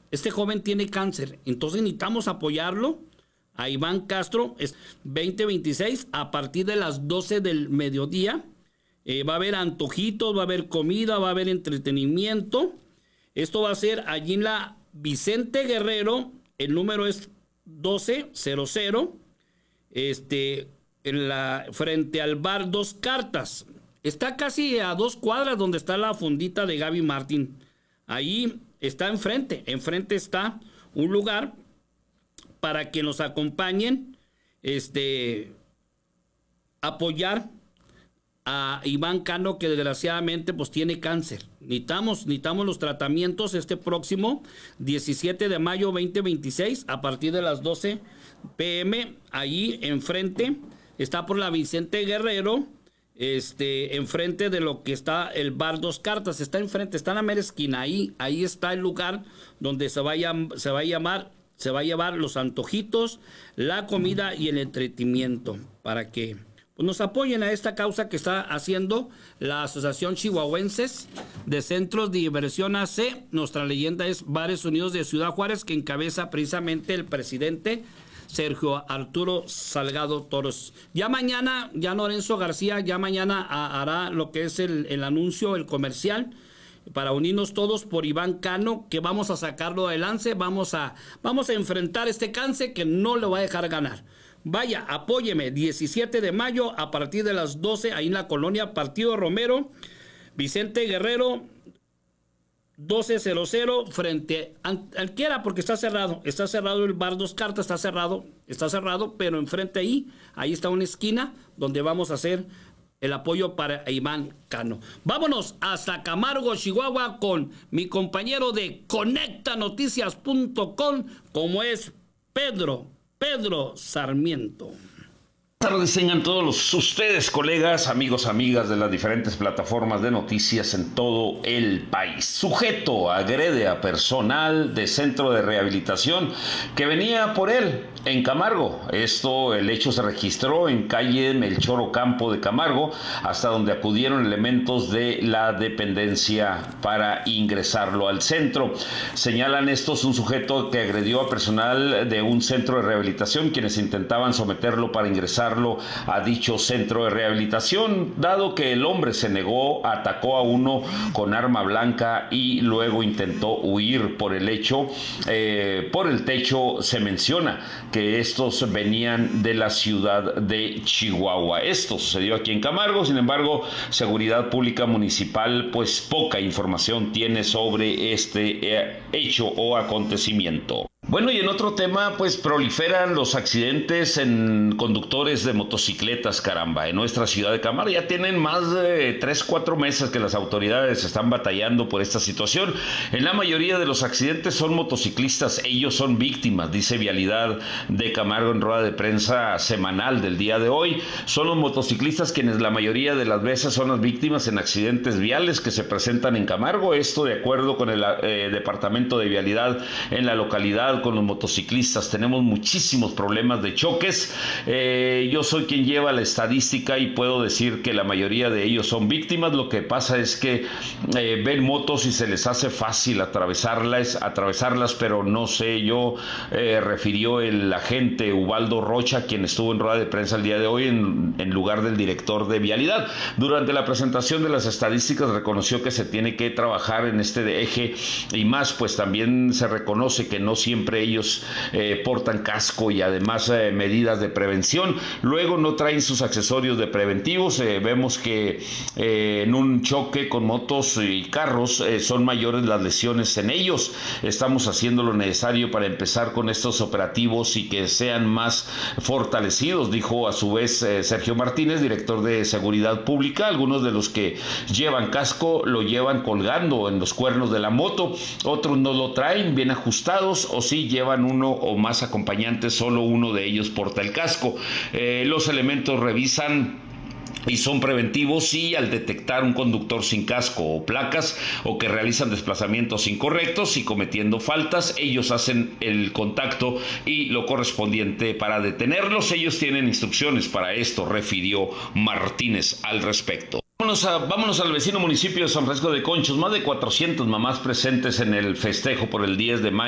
Este joven tiene cáncer, entonces necesitamos apoyarlo. A Iván Castro, es 2026, a partir de las 12 del mediodía. Va a haber antojitos, va a haber comida, va a haber entretenimiento. Esto va a ser allí en la Vicente Guerrero, el número es 1200, frente al bar Dos Cartas. Está casi a 2 cuadras donde está la fondita de Gaby Martín. Ahí está enfrente está un lugar para que nos acompañen, apoyar a Iván Cano, que desgraciadamente pues tiene cáncer. Necesitamos los tratamientos este próximo 17 de mayo 2026 a partir de las 12 p.m. Allí enfrente, está por la Vicente Guerrero, enfrente de lo que está el bar Dos Cartas, está enfrente, está en la mera esquina, ahí está el lugar donde se va a llevar los antojitos, la comida y el entretenimiento para que pues, nos apoyen a esta causa que está haciendo la Asociación Chihuahuenses de Centros de Diversión AC. Nuestra leyenda es Bares Unidos de Ciudad Juárez, que encabeza precisamente el presidente Sergio Arturo Salgado Toros. Ya mañana, Lorenzo García, ya mañana hará lo que es el anuncio, el comercial, para unirnos todos por Iván Cano, que vamos a sacarlo adelante, vamos a enfrentar este cáncer que no lo va a dejar ganar. Vaya, apóyeme, 17 de mayo a partir de las 12, ahí en la colonia Partido Romero, Vicente Guerrero, 1200, frente al quiera, porque está cerrado el bar Dos Cartas, está cerrado, pero enfrente ahí está una esquina donde vamos a hacer el apoyo para Iván Cano. Vámonos hasta Camargo, Chihuahua, con mi compañero de conectanoticias.com, como es Pedro Sarmiento. Buenas tardes tengan todos ustedes, colegas, amigos, amigas de las diferentes plataformas de noticias en todo el país. Sujeto agrede a personal de centro de rehabilitación que venía por él en Camargo. El hecho se registró en calle Melchor Ocampo de Camargo, hasta donde acudieron elementos de la dependencia para ingresarlo al centro. Señalan estos un sujeto que agredió a personal de un centro de rehabilitación, quienes intentaban someterlo para ingresar a dicho centro de rehabilitación. Dado que el hombre se negó, atacó a uno con arma blanca y luego intentó huir por el techo. Se menciona que estos venían de la ciudad de Chihuahua. Esto sucedió aquí en Camargo. Sin embargo, Seguridad Pública Municipal pues poca información tiene sobre este hecho o acontecimiento. Bueno, y en otro tema, pues proliferan los accidentes en conductores de motocicletas, caramba, en nuestra ciudad de Camargo. Ya tienen más de 3-4 meses que las autoridades están batallando por esta situación. En la mayoría de los accidentes son motociclistas, ellos son víctimas, dice Vialidad de Camargo en rueda de prensa semanal del día de hoy. Son los motociclistas quienes la mayoría de las veces son las víctimas en accidentes viales que se presentan en Camargo. Esto de acuerdo con el Departamento de Vialidad en la localidad. Con los motociclistas tenemos muchísimos problemas de choques. Yo soy quien lleva la estadística y puedo decir que la mayoría de ellos son víctimas. Lo que pasa es que ven motos y se les hace fácil atravesarlas, pero no sé, refirió el agente Ubaldo Rocha, quien estuvo en rueda de prensa el día de hoy en lugar del director de Vialidad. Durante la presentación de las estadísticas reconoció que se tiene que trabajar en este eje y más, pues también se reconoce que no siempre ellos portan casco y además medidas de prevención. Luego no traen sus accesorios de preventivos. Vemos que en un choque con motos y carros son mayores las lesiones en ellos. Estamos haciendo lo necesario para empezar con estos operativos y que sean más fortalecidos, dijo a su vez Sergio Martínez, director de Seguridad Pública. Algunos de los que llevan casco lo llevan colgando en los cuernos de la moto, otros no lo traen bien ajustados, o sí llevan uno o más acompañantes, solo uno de ellos porta el casco. Los elementos revisan y son preventivos y al detectar un conductor sin casco o placas o que realizan desplazamientos incorrectos y cometiendo faltas, ellos hacen el contacto y lo correspondiente para detenerlos. Ellos tienen instrucciones para esto, refirió Martínez al respecto. Vámonos al vecino municipio de San Francisco de Conchos. Más de 400 mamás presentes en el festejo por el 10 de mayo.